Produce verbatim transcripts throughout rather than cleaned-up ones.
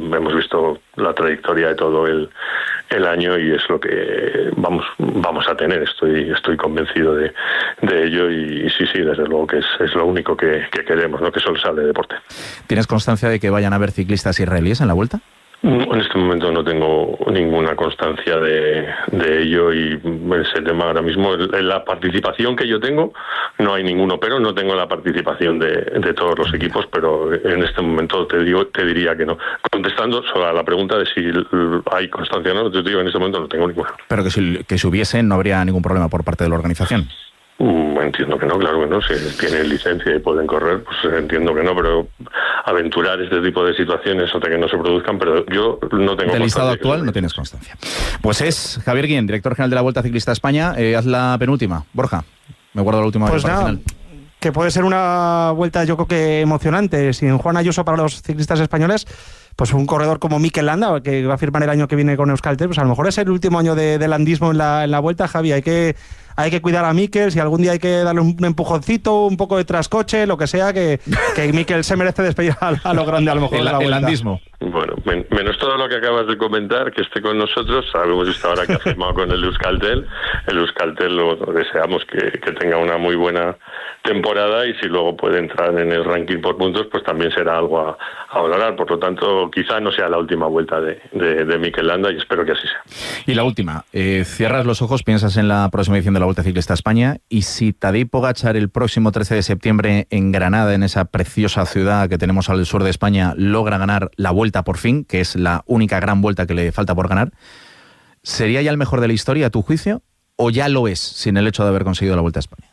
hemos visto la trayectoria de todo el, el año y es lo que vamos vamos a tener. Estoy estoy convencido de, de ello y, y sí, sí, desde luego que es, es lo único que, que queremos, ¿no? Que solo sale deporte. ¿Tienes constancia de que vayan a haber ciclistas israelíes en la Vuelta? En este momento no tengo ninguna constancia de, de ello y ese tema ahora mismo, en la participación que yo tengo, no hay ninguno, pero no tengo la participación de, de todos los equipos, pero en este momento te digo, te diría que no. Contestando sobre a la pregunta de si hay constancia o no, te digo, en este momento no tengo ninguna. Pero que si, que si hubiese, no habría ningún problema por parte de la organización. Uh, entiendo que no, claro que no. Si tienen licencia y pueden correr, pues entiendo que no, pero aventurar este tipo de situaciones hasta que no se produzcan, pero yo no tengo... Del listado actual no tienes constancia. Pues es Javier Guillén, director general de la Vuelta Ciclista España. Eh, haz la penúltima. Borja, me guardo la última. Pues para nada, el final. Que puede ser una vuelta yo creo que emocionante. Sin Juan Ayuso para los ciclistas españoles, pues un corredor como Mikel Landa, que va a firmar el año que viene con Euskaltel, pues a lo mejor es el último año de, de landismo en la, en la Vuelta, Javi. Hay que... Hay que cuidar a Mikel, si algún día hay que darle un empujoncito, un poco de trascoche, lo que sea, que, que Mikel se merece despedir a, a lo grande a lo mejor el, de la el Vuelta. landismo. Bueno, men menos todo lo que acabas de comentar, que esté con nosotros. Hemos visto ahora que ha firmado con el Euskaltel. El Euskaltel lo, lo deseamos que, que tenga una muy buena temporada y si luego puede entrar en el ranking por puntos, pues también será algo a, a valorar. Por lo tanto, quizá no sea la última vuelta de, de, de Mikel Landa y espero que así sea. Y la última, eh, cierras los ojos, piensas en la próxima edición de la Vuelta Ciclista España y si Tadej Pogačar el próximo trece de septiembre en Granada, en esa preciosa ciudad que tenemos al sur de España, logra ganar la Vuelta por fin, que es la única gran vuelta que le falta por ganar, ¿sería ya el mejor de la historia a tu juicio o ya lo es sin el hecho de haber conseguido la Vuelta a España?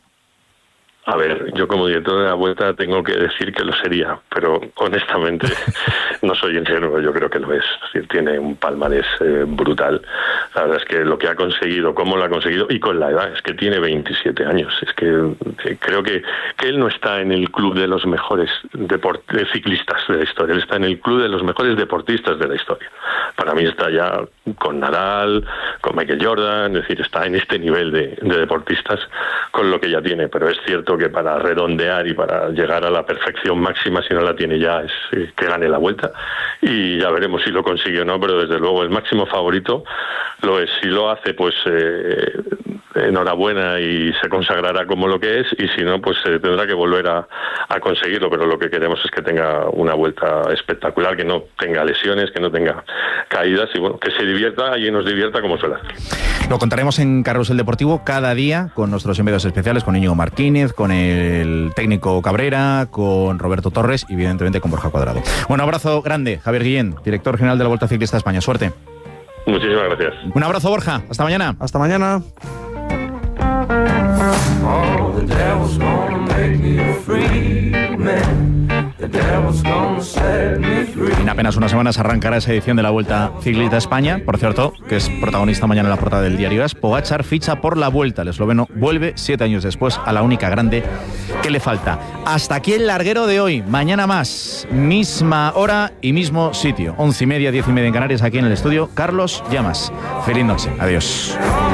A ver, yo como director de la Vuelta tengo que decir que lo sería, pero honestamente no soy ingenuo, yo creo que lo es. Es decir, tiene un palmarés eh, brutal. La verdad es que lo que ha conseguido, cómo lo ha conseguido, y con la edad, es que tiene veintisiete años. Es que eh, creo que, que él no está en el club de los mejores deport de ciclistas de la historia, él está en el club de los mejores deportistas de la historia. Para mí está ya con Nadal, con Michael Jordan, es decir, está en este nivel de, de deportistas con lo que ya tiene, pero es cierto que para redondear y para llegar a la perfección máxima, si no la tiene ya, es eh, que gane la Vuelta y ya veremos si lo consigue o no, pero desde luego el máximo favorito lo es. Si lo hace, pues eh, enhorabuena y se consagrará como lo que es, y si no, pues eh, tendrá que volver a, a conseguirlo, pero lo que queremos es que tenga una Vuelta espectacular, que no tenga lesiones, que no tenga caídas y bueno, que se divierta y nos divierta como suele hacer. Lo contaremos en Carrusel Deportivo cada día con nuestros enviados especiales, con Íñigo Martínez, con el técnico Cabrera, con Roberto Torres y evidentemente con Borja Cuadrado. Bueno, abrazo grande, Javier Guillén, director general de la Vuelta Ciclista España. Suerte. Muchísimas gracias. Un abrazo, Borja. Hasta mañana. Hasta mañana. En apenas unas semanas arrancará esa edición de la Vuelta Ciclista España. Por cierto, que es protagonista mañana en la portada del diario AS. Pogačar ficha por la Vuelta. El esloveno vuelve siete años después a la única grande que le falta. Hasta aquí el larguero de hoy. Mañana más. Misma hora y mismo sitio. Once y media, diez y media en Canarias, aquí en el estudio Carlos Llamas. Feliz noche. Adiós.